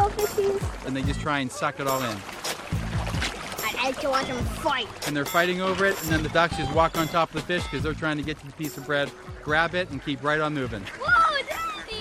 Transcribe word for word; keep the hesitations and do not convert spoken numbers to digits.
little fishies. And they just try and suck it all in. I like to watch them fight. And they're fighting over it, and then the ducks just walk on top of the fish because they're trying to get to the piece of bread, grab it, and keep right on moving. Whoa!